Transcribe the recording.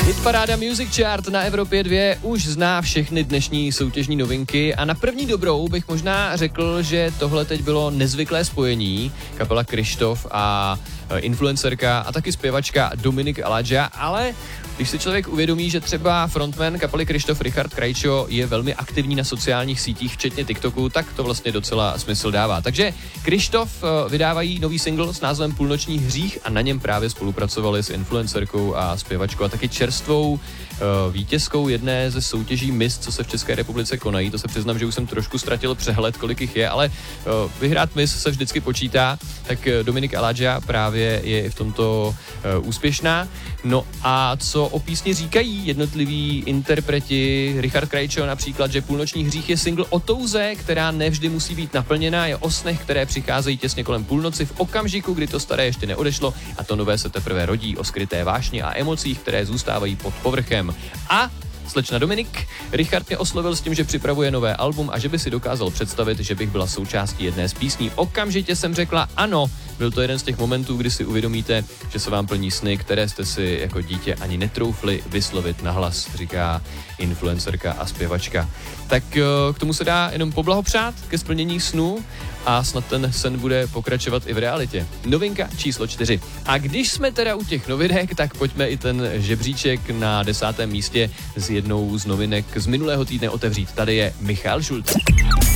Hitparáda Music Chart na Evropě 2 už zná všechny dnešní soutěžní novinky a na první dobrou bych možná řekl, že tohle teď bylo nezvyklé spojení. Kapela Kryštof a influencerka a taky zpěvačka Dominik Aladža, ale když si člověk uvědomí, že třeba frontman kapely Kryštof Richard Krajčo je velmi aktivní na sociálních sítích, včetně TikToku, tak to vlastně docela smysl dává. Takže Kryštof vydávají nový single s názvem Půlnoční hřích a na něm právě spolupracovali s influencerkou a zpěvačkou a taky čerstvou vítězkou jedné ze soutěží Miss, co se v České republice konají. To se přiznám, že už jsem trošku ztratil přehled, kolik jich je, ale vyhrát Miss se vždycky počítá, tak Dominik Aladža právě je i v tomto úspěšná. No a co o písni říkají jednotliví interpreti? Richard Krajčo například, že Půlnoční hřích je single o touze, která nevždy musí být naplněná, je o snech, které přicházejí těsně kolem půlnoci v okamžiku, kdy to staré ještě neodešlo a to nové se teprve rodí, o skryté vášni a emocích, které zůstávají pod povrchem. A slečna Dominik, Richard mě oslovil s tím, že připravuje nové album a že by si dokázal představit, že bych byla součástí jedné z písní. Okamžitě jsem řekla ano. Byl to jeden z těch momentů, kdy si uvědomíte, že se vám plní sny, které jste si jako dítě ani netroufli vyslovit nahlas, říká influencerka a zpěvačka. Tak k tomu se dá jenom poblahopřát ke splnění snů a snad ten sen bude pokračovat i v realitě. Novinka číslo 4. A když jsme teda u těch novinek, tak pojďme i ten žebříček na 10. místě s jednou z novinek z minulého týdne otevřít. Tady je Michal Šulce.